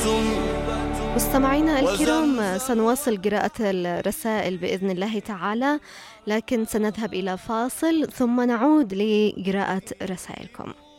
مستمعينا الكرام، سنواصل قراءة الرسائل بإذن الله تعالى، لكن سنذهب إلى فاصل ثم نعود لقراءة رسائلكم.